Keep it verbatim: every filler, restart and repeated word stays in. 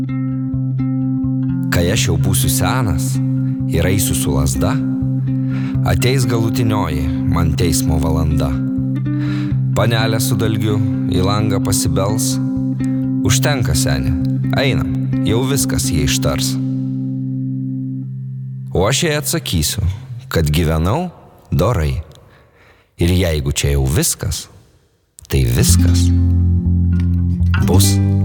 Kai aš jau būsiu senas ir eisiu su lazda, ateis galutinioji man teismo valanda. Panelė su dalgiu į langą pasibels, užtenka seni, einam, jau viskas jie ištars. O aš jai atsakysiu, kad gyvenau dorai. Ir jeigu čia jau viskas, tai viskas bus